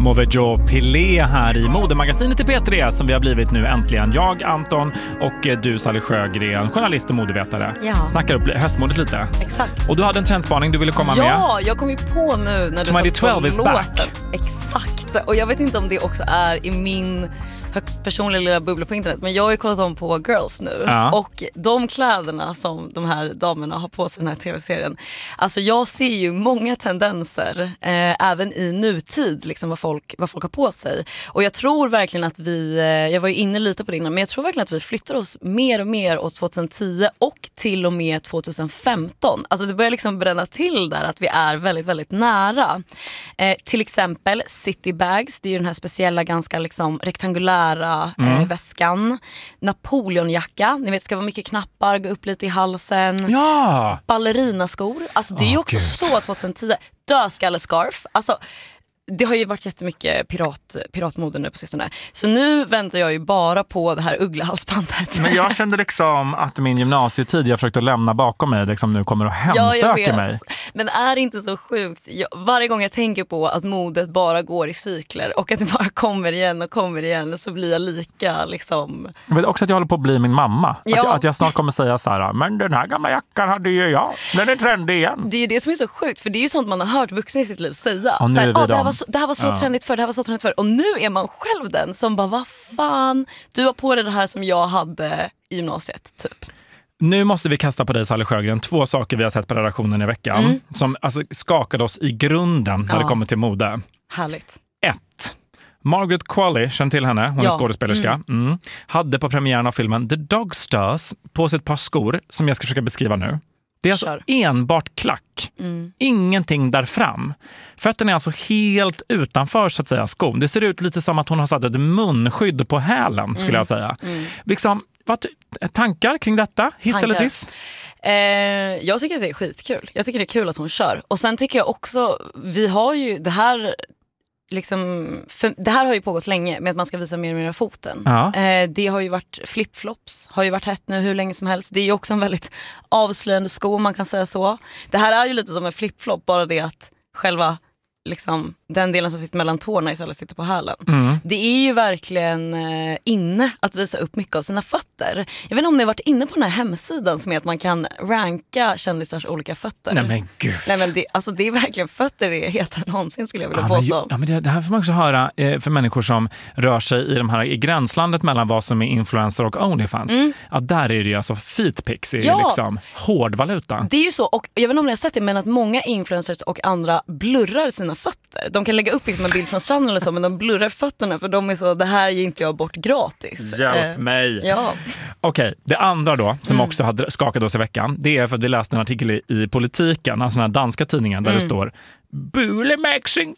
Mauvejo Pilé här i modemagasinet i P3 som vi har blivit nu äntligen. Jag, Anton och du, Sally Sjögren, journalist och modevetare. Ja. Snackar upp höstmodet lite. Exakt. Och du hade en trendspaning du ville komma med. Ja, jag kom ju på nu när du 2012 is back. Exakt. Och jag vet inte om det också är i min högst personliga lilla bubbla på internet, men jag har ju kollat om på Girls nu. Ja. Och de kläderna som de här damerna har på sig i den här tv-serien, alltså jag ser ju många tendenser även i nutid, liksom vad folk har på sig. Och jag tror verkligen att jag var ju inne lite på det innan, men jag tror verkligen att vi flyttar oss mer och mer åt 2010 och till och med 2015. Alltså det börjar liksom bränna till där att vi är väldigt, väldigt nära. Till exempel City Bags, det är ju den här speciella ganska liksom rektangulära väskan. Napoleonjacka, ni vet, ska vara mycket knappar, gå upp lite i halsen. Ja. Ballerinaskor, alltså det är ju också så 2010. Dödskallescarf, alltså det har ju varit jättemycket piratmode nu på sistone. Så nu väntar jag ju bara på det här ugglehalsbandet. Men jag kände liksom att min gymnasietid jag försökte lämna bakom mig liksom nu kommer att hemsöka mig. Men är det inte så sjukt? Varje gång jag tänker på att modet bara går i cykler och att det bara kommer igen så blir jag lika liksom... Jag vet också att jag håller på att bli min mamma. Ja. Att jag snart kommer säga så här: men den här gamla jackan hade ju jag. Den är trendig igen. Det är ju det som är så sjukt, för det är ju sånt man har hört vuxna i sitt liv säga. Och nu är vi det här var så trendigt för, det här var så trendigt för. Och nu är man själv den som bara, vad fan, du har på dig det här som jag hade i gymnasiet, typ. Nu måste vi kasta på dig, Sally Sjögren, 2 saker vi har sett på redaktionen i veckan som alltså skakade oss i grunden när det kommer till mode. Härligt. 1. Margaret Qualley, känn till henne, hon är skådespelerska, hade på premiären av filmen The Dogsters på sig ett par skor som jag ska försöka beskriva nu. Det är alltså enbart klack. Ingenting där fram. Fötterna är alltså helt utanför så att säga skon. Det ser ut lite som att hon har satt ett munskydd på hälen skulle jag säga. Liksom, tankar kring detta? Hiss eller diss? Jag tycker att det är skitkul. Jag tycker det är kul att hon kör. Och sen tycker jag också, vi har ju det här... Liksom, det här har ju pågått länge med att man ska visa mer och mer av foten. Ja. Det har ju varit flipflops, har ju varit hett nu hur länge som helst. Det är ju också en väldigt avslöjande sko, man kan säga så. Det här är ju lite som en flipflop, bara det att själva liksom, den delen som sitter mellan tårna istället sitter på hälen. Det är ju verkligen inne att visa upp mycket av sina fötter. Jag vet inte om ni har varit inne på den här hemsidan som är att man kan ranka kändisars olika fötter. Nej men gud. Nej, men det är verkligen fötter är hetare någonsin skulle jag vilja påstå. Men det här får man också höra för människor som rör sig i gränslandet mellan vad som är influencer och OnlyFans. Att där är det alltså feetpics är liksom hårdvaluta. Det är ju så, och jag vet inte om ni har sett det, men att många influencers och andra blurrar sina fötter. De kan lägga upp liksom en bild från stranden eller så, men de blurrar fötterna för de är så, det här ger inte jag bort gratis. Hjälp mig. Ja. Okej, det andra då som också hade skakat oss i veckan, det är för att vi läste en artikel i Politiken, alltså den här danska tidningen där det står Bulemaxing.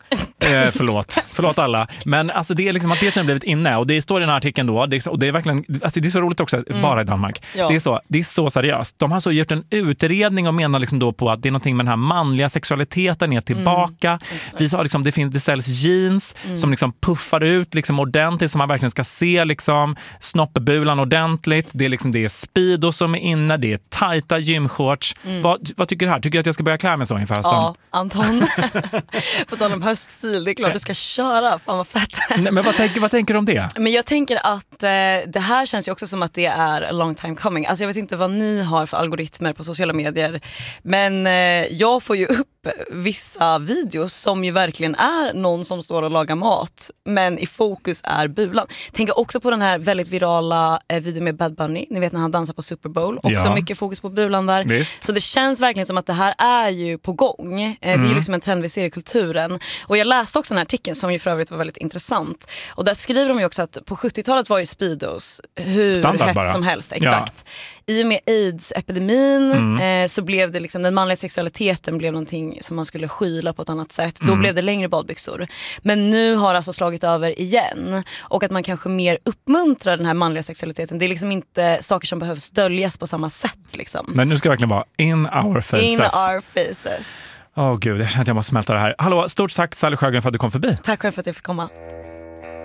Förlåt alla. Men alltså det är liksom att det har blivit inne och det står i den här artikeln då och det är verkligen, alltså det är så roligt också bara i Danmark. Ja. Det är så seriöst. De har så gjort en utredning och menar liksom då på att det är någonting med den här manliga sexualiteten är tillbaka. Vi sa liksom det säljs jeans som liksom puffar ut liksom ordentligt som man verkligen ska se liksom snoppbulan ordentligt. Det är liksom det är speedo som är inne, det är tajta gymshorts. Vad tycker du här? Tycker du att jag ska börja klä mig så inför hösten? Ja, Anton. På tal om höststil, det är klart du ska köra. Fan vad fett. Nej, men vad tänker du om det? Men jag tänker att det här känns ju också som att det är a long time coming. Alltså jag vet inte vad ni har för algoritmer på sociala medier, men jag får ju upp vissa videos som ju verkligen är någon som står och lagar mat, men i fokus är bulan. Tänker också på den här väldigt virala videon med Bad Bunny, ni vet när han dansar på Super Bowl, också mycket fokus på bulan där. Visst. Så det känns verkligen som att det här är ju på gång. Det är ju liksom en trend vi ser i kulturen. Och jag läste också den här artikeln som ju för övrigt var väldigt intressant. Och där skriver de ju också att på 70-talet var ju speedos hur hett som helst. Exakt. Ja. I och med AIDS-epidemin så blev det liksom, den manliga sexualiteten blev någonting som man skulle skyla på ett annat sätt. Då blev det längre badbyxor. Men nu har alltså slagit över igen. Och att man kanske mer uppmuntrar den här manliga sexualiteten. Det är liksom inte saker som behövs döljas på samma sätt. Liksom. Men nu ska det verkligen vara in our faces. In our faces. Gud, jag känner att jag måste smälta det här. Hallå, stort tack Sally Sjögren för att du kom förbi. Tack själv för att jag fick komma.